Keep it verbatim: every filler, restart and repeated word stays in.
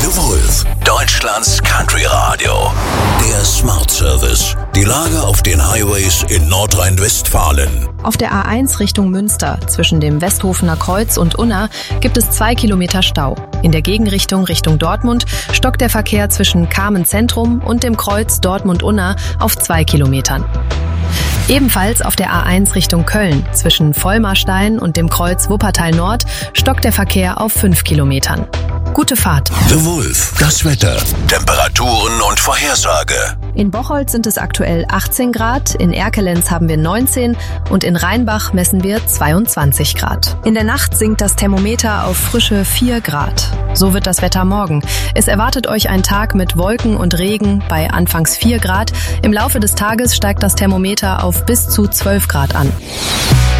The Wolf, Deutschlands Country Radio. Der Smart Service. Die Lage auf den Highways in Nordrhein-Westfalen. Auf der A eins Richtung Münster zwischen dem Westhofener Kreuz und Unna gibt es zwei Kilometer Stau. In der Gegenrichtung Richtung Dortmund stockt der Verkehr zwischen Kamen Zentrum und dem Kreuz Dortmund-Unna auf zwei Kilometern. Ebenfalls auf der A eins Richtung Köln zwischen Vollmarstein und dem Kreuz Wuppertal Nord stockt der Verkehr auf fünf Kilometern. Gute Fahrt. The Wolf, das Wetter, Temperaturen und Vorhersage. In Bocholt sind es aktuell achtzehn Grad, in Erkelenz haben wir neunzehn und in Rheinbach messen wir zweiundzwanzig Grad. In der Nacht sinkt das Thermometer auf frische vier Grad. So wird das Wetter morgen. Es erwartet euch ein Tag mit Wolken und Regen bei anfangs vier Grad. Im Laufe des Tages steigt das Thermometer auf bis zu zwölf Grad an.